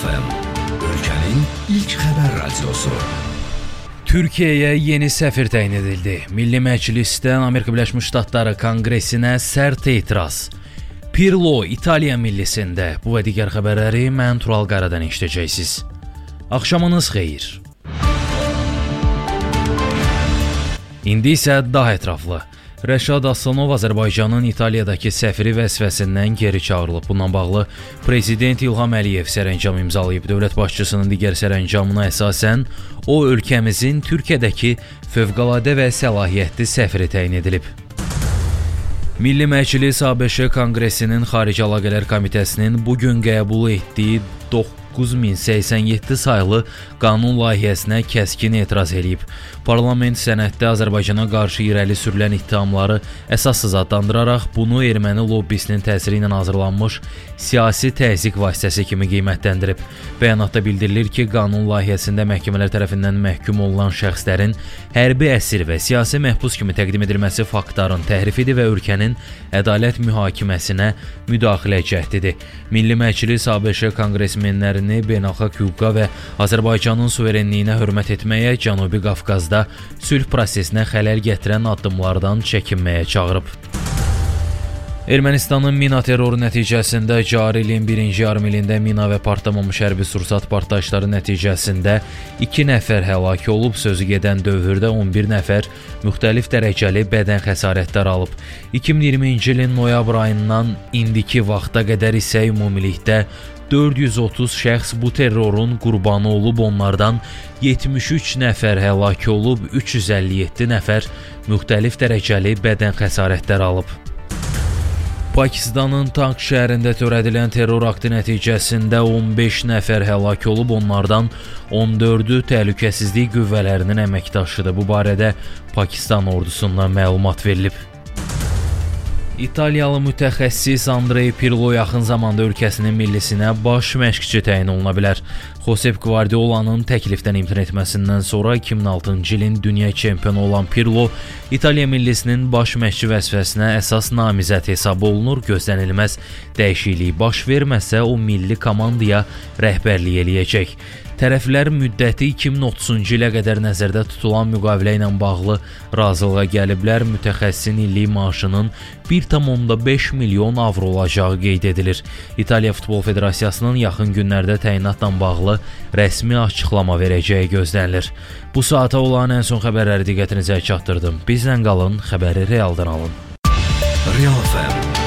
FM, ölkənin ilk xəbər radiosu. Türkiyəyə yeni səfir təyin edildi. Milli Məclisdən Amerika Birləşmiş Ştatları Konqresinə sərt etiraz. Pirlo İtaliya millisində. Bu və digər xəbərləri mən Tural Qaradan eşidəcəksiniz. Axşamınız xeyir. İndi isə daha ətraflı. Rəşad Aslanov Azərbaycanın İtaliyadakı səfiri vəzifəsindən geri çağırılıb. Bununla bağlı Prezident İlham Əliyev sərəncam imzalayıb. Dövlət başçısının digər sərəncamına əsasən o ölkəmizin Türkiyədəki fövqəladə və səlahiyyətli səfiri təyin edilib. Milli Məclis ABŞ Konqresinin Xarici Əlaqələr Komitəsinin bugün qəbul etdiyi 9087 saylı qanun layihəsinə kəskin etiraz edib. Parlament sənəddə Azərbaycana qarşı irəli sürülən ittihamları əsassız adlandıraraq bunu erməni lobbisinin təsiri ilə hazırlanmış siyasi təzyiq vasitəsi kimi qiymətləndirib. Bəyanatda bildirilir ki, qanun layihəsində məhkəmələr tərəfindən məhkum olunan şəxslərin hərbi əsir və siyasi məhbus kimi təqdim edilməsi faktların təhrifidir və ölkənin ədalət mühakiməsinə müdaxilə cəhdidir. Milli Məclis ABŞ konqresmenlərini beynəlxalq hüquqa və Azərbaycanın suverenliyinə hörmət etməyə, Cənubi Qafqazda sülh prosesinə xələl gətirən addımlardan çəkinməyə çağırıb. Ermənistanın mina terroru nəticəsində cari ilin birinci yarımilində mina və partlamamış hərbi sursat partlayışları nəticəsində 2 nəfər həlak olub, sözü gedən dövrdə 11 nəfər müxtəlif dərəcəli bədən xəsarətləri alıb. 2020-ci ilin noyabr ayından indiki vaxta qədər isə ümumilikdə 430 şəxs bu terrorun qurbanı olub, onlardan 73 nəfər həlak olub, 357 nəfər müxtəlif dərəcəli bədən xəsarətləri alıb. Pakistanın Tank şəhərində törədilən terror aktı nəticəsində 15 nəfər həlak olub, onlardan 14-ü təhlükəsizlik qüvvələrinin əməkdaşıdır. Bu barədə Pakistan ordusundan məlumat verilib. İtaliyalı mütəxəssis Andrea Pirlo yaxın zamanda ölkəsinin millisinə baş məşqçi təyin oluna bilər. Josep Guardiolanın təklifdən imtina etməsindən sonra 2006-cı ilin dünya çempionu olan Pirlo İtaliya millisinin baş məşqçi vəzifəsinə əsas namizəd hesab olunur. Gözlənilməz dəyişiklik baş verməsə o milli komandaya rəhbərlik eləyəcək. Tərəflər müddəti 2030-cu ilə qədər nəzərdə tutulan müqavilə ilə bağlı razılığa gəliblər. Mütəxəssisin illik maaşının 1,5 milyon avro olacağı qeyd edilir. İtaliya Futbol Federasiyasının yaxın günlərdə təyinatla bağlı rəsmi açıqlama verəcəyi gözlənilir. Bu saata olan ən son xəbərləri diqqətinizə çatdırdım. Bizlə qalın, xəbəri realdan alın. Real FM